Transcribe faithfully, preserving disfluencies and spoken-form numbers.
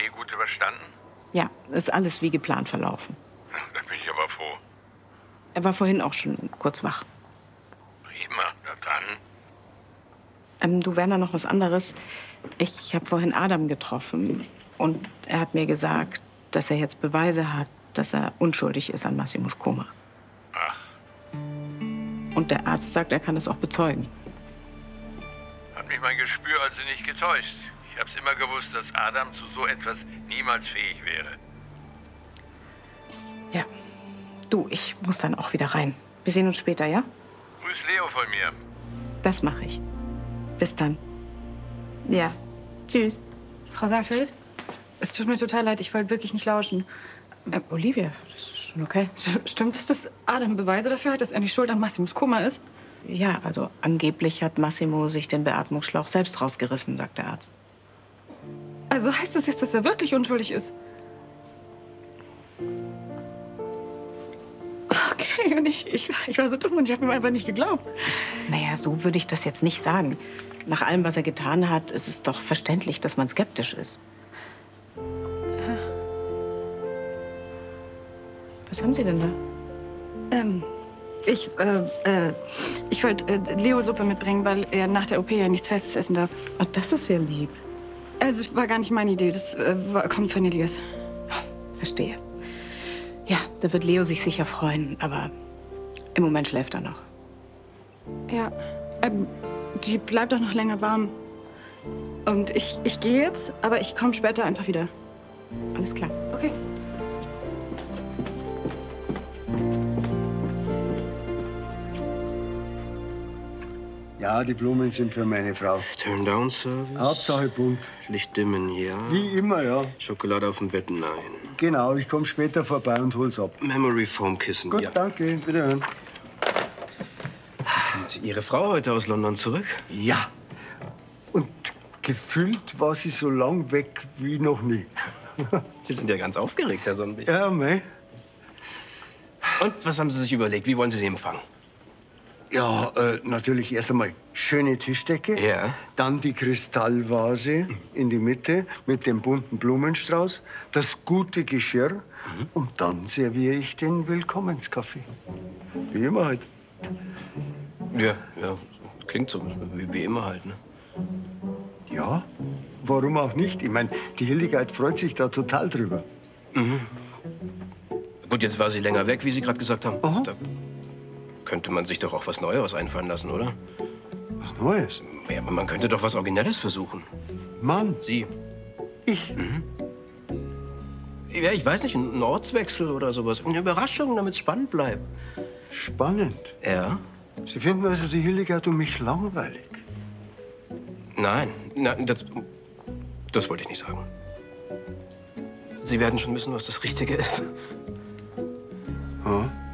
gut überstanden? Ja, ist alles wie geplant verlaufen. Ja, da bin ich aber froh. Er war vorhin auch schon kurz wach. Prima, na dann. Ähm, du, Werner, noch was anderes. Ich habe vorhin Adam getroffen und er hat mir gesagt, dass er jetzt Beweise hat, dass er unschuldig ist an Massimos Koma. Ach. Und der Arzt sagt, er kann es auch bezeugen. Hat mich mein Gespür also nicht getäuscht. Ich hab's immer gewusst, dass Adam zu so etwas niemals fähig wäre. Ja. Du, ich muss dann auch wieder rein. Wir sehen uns später, ja? Grüß Leo von mir. Das mache ich. Bis dann. Ja. Tschüss. Frau Saalfeld, es tut mir total leid, ich wollte wirklich nicht lauschen. Äh, Olivia, das ist schon okay. Stimmt es, dass Adam Beweise dafür hat, dass er nicht schuld an Massimos Koma ist? Ja, also angeblich hat Massimo sich den Beatmungsschlauch selbst rausgerissen, sagt der Arzt. Also heißt das jetzt, dass er wirklich unschuldig ist? Okay, und ich, ich, ich war so dumm und ich habe ihm einfach nicht geglaubt. Naja, so würde ich das jetzt nicht sagen. Nach allem, was er getan hat, ist es doch verständlich, dass man skeptisch ist. Was haben Sie denn da? Ähm, ich, äh, äh, ich wollte äh, Leo Suppe mitbringen, weil er nach der O P ja nichts Festes essen darf. Ach, das ist ja lieb. Also, es war gar nicht meine Idee. Das äh, war, kommt von Elias. Verstehe. Ja, da wird Leo sich sicher freuen, aber im Moment schläft er noch. Ja, ähm, die bleibt doch noch länger warm. Und ich, ich gehe jetzt, aber ich komme später einfach wieder. Alles klar. Okay. Ja, die Blumen sind für meine Frau. Turn-down-Service. Hauptsache bunt. Licht dimmen, ja. Wie immer, ja. Schokolade auf dem Bett, nein. Genau, ich komme später vorbei und hol's ab. Memory Foam Kissen, Gut, ja. danke. Wiederhören. Und Ihre Frau heute aus London zurück? Ja. Und gefühlt war sie so lang weg wie noch nie. Sie sind ja ganz aufgeregt, Herr Sonnenwig. Ja, mei. Und was haben Sie sich überlegt? Wie wollen Sie sie empfangen? Ja, äh, natürlich erst einmal schöne Tischdecke. Ja. Dann die Kristallvase in die Mitte mit dem bunten Blumenstrauß. Das gute Geschirr. Mhm. Und dann serviere ich den Willkommenskaffee. Wie immer halt. Ja, ja. Klingt so. Wie, wie immer halt, ne? Ja, warum auch nicht? Ich meine, die Hildegard freut sich da total drüber. Mhm. Gut, jetzt war sie länger weg, wie Sie gerade gesagt haben. Aha. Da könnte man sich doch auch was Neues einfallen lassen, oder? Was Neues? Ja, man könnte doch was Originelles versuchen. Mann. Sie. Ich? Mhm. Ja, ich weiß nicht, ein Ortswechsel oder sowas. Eine Überraschung, damit es spannend bleibt. Spannend? Ja. Sie finden also die Hildegard und mich langweilig? Nein, nein, das, das wollte ich nicht sagen. Sie werden schon wissen, was das Richtige ist. Ja.